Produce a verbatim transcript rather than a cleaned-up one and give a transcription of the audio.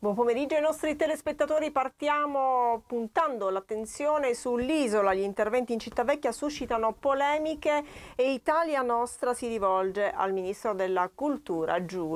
Buon pomeriggio ai nostri telespettatori, partiamo puntando l'attenzione sull'isola. Gli interventi in Cittavecchia suscitano polemiche e Italia Nostra si rivolge al Ministro della Cultura, Giù.